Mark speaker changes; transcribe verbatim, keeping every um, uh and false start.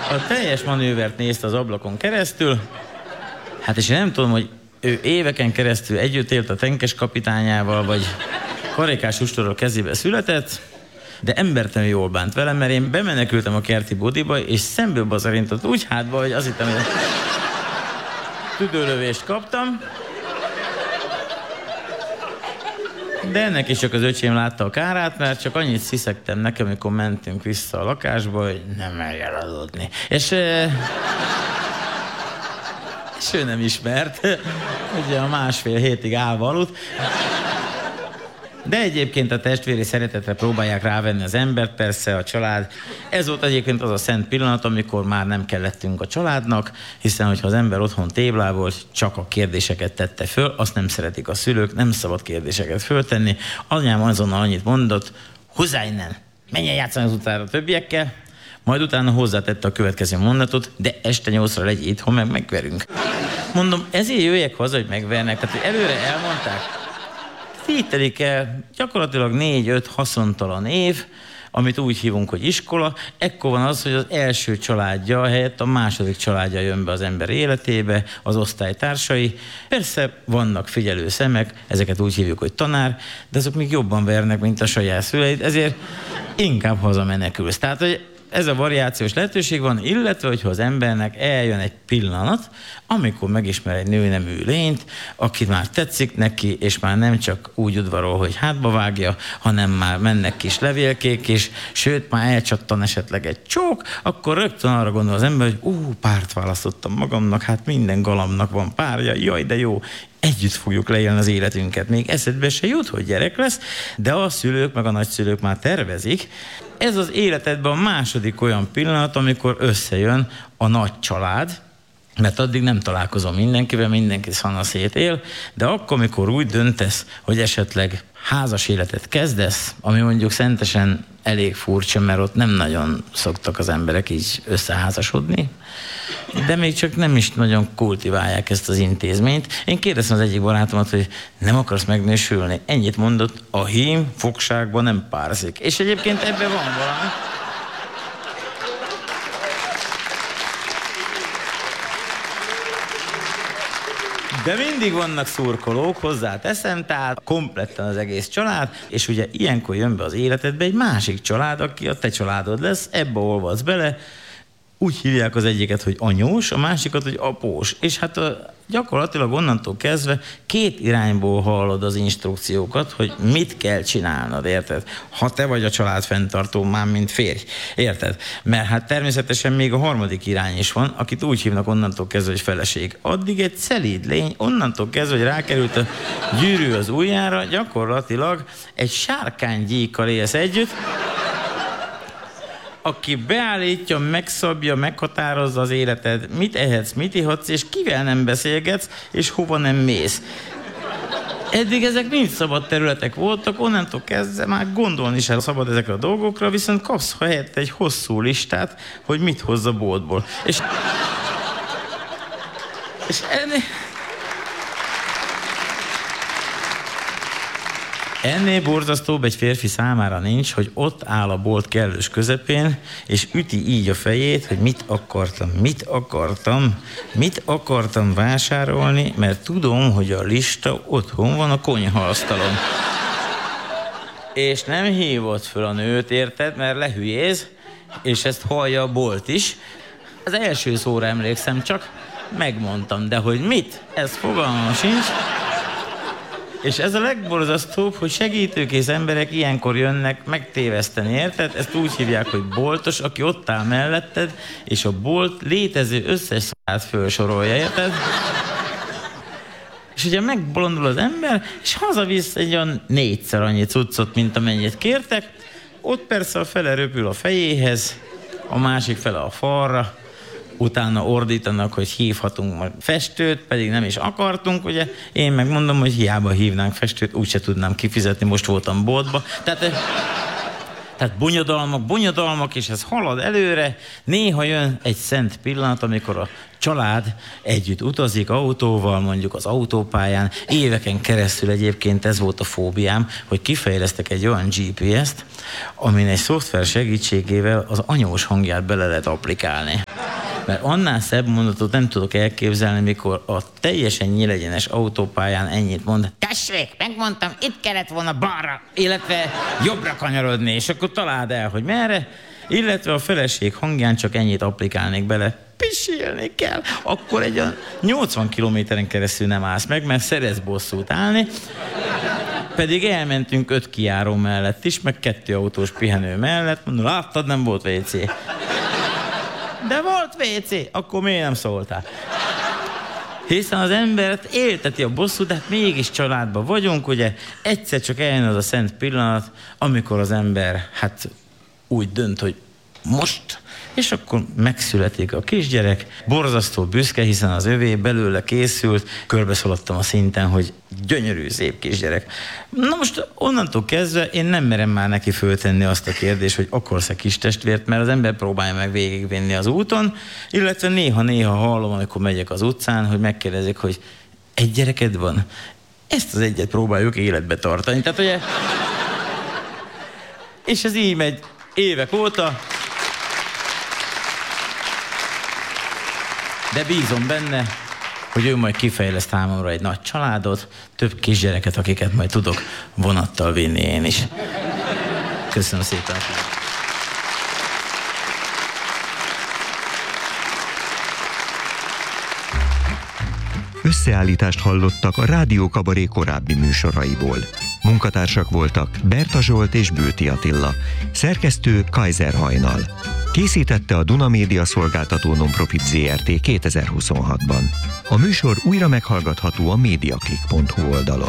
Speaker 1: a teljes manővert nézte az ablakon keresztül, hát és én nem tudom, hogy ő éveken keresztül együtt élt a tenkes kapitányával, vagy karikás ustorral kezébe született, de embertelenül jól bánt velem, mert én bemenekültem a kerti bodiba, és szemből bazarintott úgy hátba, hogy azt hittem, hogy tüdőlövést kaptam. De ennek is csak az öcsém látta a kárát, mert csak annyit sziszegtem nekem, amikor mentünk vissza a lakásba, hogy nem merj eladódni. És... és ő nem ismert. Ugye a másfél hétig állva aludt. De egyébként a testvéri szeretetre próbálják rávenni az embert, persze a család. Ez volt egyébként az a szent pillanat, amikor már nem kellettünk a családnak, hiszen hogyha az ember otthon téblával csak a kérdéseket tette föl, azt nem szeretik a szülők, nem szabad kérdéseket föltenni. Anyám azonnal annyit mondott, hozzá innen, menjen játszani az utcára a többiekkel, majd utána hozzátette a következő mondatot, de este nyolcra legy itthon, meg megverünk. Mondom, ezért jöjjek haza, hogy megvernek, tehát hogy előre elmondták. Így telik el gyakorlatilag négy-öt haszontalan év, amit úgy hívunk, hogy iskola. Ekkor van az, hogy az első családja helyett a második családja jön be az ember életébe, az osztálytársai. Persze vannak figyelő szemek, ezeket úgy hívjuk, hogy tanár, de azok még jobban vernek, mint a saját szüleid, ezért inkább hazamenekülsz. Tehát, hogy ez a variációs lehetőség van, illetve, hogyha az embernek eljön egy pillanat, amikor megismer egy nőnemű lényt, aki már tetszik neki, és már nem csak úgy udvarol, hogy hátba vágja, hanem már mennek kis levélkék, és sőt, már elcsattan esetleg egy csók, akkor rögtön arra gondol az ember, hogy ú, párt választottam magamnak, hát minden galamnak van párja, jaj, de jó, együtt fogjuk leélni az életünket. Még eszedbe se jut, hogy gyerek lesz, de a szülők meg a nagyszülők már tervezik. Ez az életedben a második olyan pillanat, amikor összejön a nagy család, mert addig nem találkozom mindenkivel, mindenki szanaszét él, de akkor, amikor úgy döntesz, hogy esetleg házas életet kezdesz, ami mondjuk szentesen elég furcsa, mert ott nem nagyon szoktak az emberek így összeházasodni, de még csak nem is nagyon kultiválják ezt az intézményt. Én kérdeztem az egyik barátomat, hogy nem akarsz megnősülni. Ennyit mondott, a hím fogságban nem párzik. És egyébként ebben van valami. De mindig vannak szurkolók, hozzáteszem, tehát kompletten az egész család, és ugye ilyenkor jön be az életedbe egy másik család, aki a te családod lesz, ebbe olvadsz bele, úgy hívják az egyiket, hogy anyós, a másikat, hogy após. És hát a, gyakorlatilag onnantól kezdve két irányból hallod az instrukciókat, hogy mit kell csinálnod, érted? Ha te vagy a család fenntartó, már mint férj, érted? Mert hát természetesen még a harmadik irány is van, akit úgy hívnak onnantól kezdve, hogy feleség. Addig egy szelíd lény, onnantól kezdve, hogy rákerült a gyűrű az ujjára, gyakorlatilag egy sárkánygyíkkal élsz együtt, aki beállítja, megszabja, meghatározza az életed, mit ehetsz, mit ihatsz, és kivel nem beszélgetsz, és hova nem mész. Eddig ezek mind szabad területek voltak, onnantól kezdve már gondolni sem szabad ezekre a dolgokra, viszont kapsz helyett egy hosszú listát, hogy mit hozz a boltból. És, és ennél... Ennél borzasztóbb egy férfi számára nincs, hogy ott áll a bolt kellős közepén, és üti így a fejét, hogy mit akartam, mit akartam, mit akartam vásárolni, mert tudom, hogy a lista otthon van a konyhaasztalon. És nem hívott föl a nőt, érted, mert lehülyéz, és ezt hallja a bolt is. Az első szóra emlékszem, csak megmondtam, de hogy mit, ez fogalmam sincs. És ez a legborzasztóbb, hogy segítőkész emberek ilyenkor jönnek megtéveszteni, érted? Ezt úgy hívják, hogy boltos, aki ott áll melletted, és a bolt létező összes szarát felsorolja, érted? És ugye megbolondul az ember, és hazavisz egy olyan négyszer annyi cuccot, mint amennyit kértek. Ott persze a fele röpül a fejéhez, a másik fele a falra, utána ordítanak, hogy hívhatunk majd festőt, pedig nem is akartunk, ugye? Én megmondom, hogy hiába hívnánk festőt, úgyse tudnám kifizetni, most voltam boltba. Tehát, tehát bonyodalmak, bonyodalmak, és ez halad előre. Néha jön egy szent pillanat, amikor a család együtt utazik autóval, mondjuk az autópályán. Éveken keresztül egyébként ez volt a fóbiám, hogy kifejlesztek egy olyan gé pé es-t, amin egy szoftver segítségével az anyós hangját bele lehet applikálni. Mert annál szebb mondatot nem tudok elképzelni, mikor a teljesen nyílegyenes autópályán ennyit mond. Tessék, megmondtam, itt kellett volna balra, illetve jobbra kanyarodni, és akkor találd el, hogy merre, illetve a feleség hangján csak ennyit applikálnék bele. Pisilni kell, akkor egy olyan nyolcvan kilométeren keresztül nem állsz meg, mert szeretsz bosszút állni. Pedig elmentünk öt kijáró mellett is, meg kettő autós pihenő mellett. Mondom, láttad, nem volt vé cé. De volt vé cé, akkor miért nem szóltál? Hiszen az embert élteti a bosszút, de hát mégis családban vagyunk, ugye egyszer csak eljön az a szent pillanat, amikor az ember hát úgy dönt, hogy most, és akkor megszületik a kisgyerek, borzasztó büszke, hiszen az övé belőle készült, körbeszaladtam a szinten, hogy gyönyörű, szép kisgyerek. Na most onnantól kezdve én nem merem már neki föltenni azt a kérdést, hogy akarsz-e kis testvért, mert az ember próbálja meg végigvinni az úton, illetve néha-néha hallom, amikor megyek az utcán, hogy megkérdezik, hogy egy gyereked van? Ezt az egyet próbáljuk életbe tartani. Tehát ugye... És ez így megy évek óta, de bízom benne, hogy ő majd kifejleszt számomra egy nagy családot, több kisgyereket, akiket majd tudok vonattal vinni én is. Köszönöm szépen.
Speaker 2: Összeállítást hallottak a Rádió Kabaré korábbi műsoraiból. Munkatársak voltak Berta Zsolt és Bőti Attila, szerkesztő Kaiser Hajnal. Készítette a Duna Média Szolgáltató Nonprofit zé er té kétezer-huszonhatban. A műsor újra meghallgatható a mediaclick pont hu oldalon.